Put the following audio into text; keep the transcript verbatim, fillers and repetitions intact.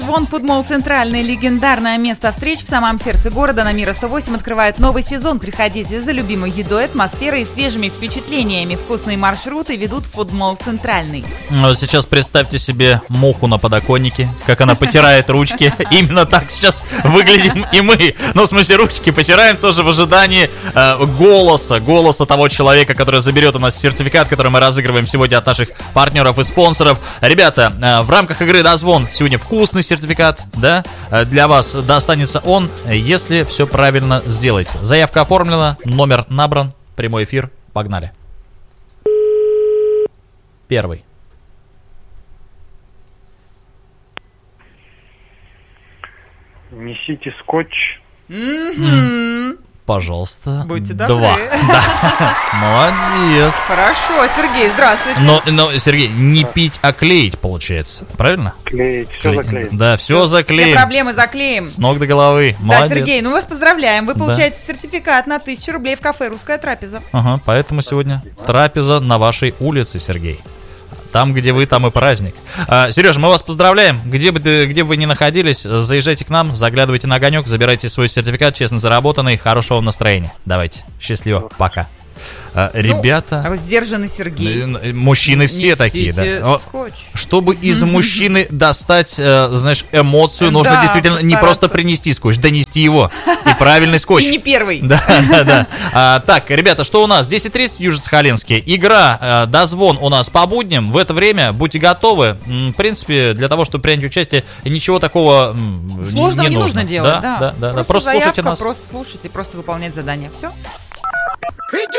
Вон Фудмол Центральный, легендарное место встреч в самом сердце города на Мира сто восемь открывает новый сезон. Приходите за любимой едой, атмосферой и свежими впечатлениями. Вкусные маршруты ведут в Фудмол Центральный. Вот сейчас представьте себе муху на подоконнике, как она потирает ручки. Именно так сейчас выглядим и мы. Ну, в смысле, ручки потираем тоже в ожидании э, голоса, голоса того человека, который заберет у нас сертификат, который мы разыгрываем сегодня от наших партнеров и спонсоров. Ребята, э, в рамках игры «Дозвон» сегодня вкусный сертификат, да, для вас достанется он, если все правильно сделаете. Заявка оформлена, номер набран, прямой эфир, погнали. Первый. Несите скотч. Mm-hmm. Пожалуйста. Будьте добры. Два. Да. Молодец. Хорошо, Сергей, здравствуйте. Но, но, Сергей, не пить, а клеить, получается. Правильно? Клеить, все Кле... заклеим. Да, все заклеим. Все проблемы заклеим. С ног до головы. Молодец. Да, Сергей, ну вас поздравляем. Вы Да. получаете сертификат на тысячу рублей в кафе «Русская трапеза». Ага, поэтому сегодня трапеза на вашей улице, Сергей. Там, где вы, там и праздник. А, Сережа, мы вас поздравляем. Где бы, ты, где бы вы ни находились, заезжайте к нам, заглядывайте на огонек, забирайте свой сертификат, честно заработанный, хорошего вам настроения. Давайте, счастливо, пока. А, ребята... Ну, сдержанный Сергей. Мужчины все Несите такие, да. скотч. Чтобы из мужчины достать, э, знаешь, эмоцию, нужно Да, действительно не постараться. просто принести скотч, донести его. И правильный скотч. И не первый. Да, да, да. А, так, ребята, что у нас? десять тридцать Южно-Сахалинске. Игра э, «Дозвон» у нас по будням. В это время будьте готовы. М, В принципе, для того, чтобы принять участие, ничего такого м, Сложного не, не нужно делать, Да, да. да, да, да. Просто, Просто заявка, слушайте нас. просто слушайте, просто выполнять задание. Все.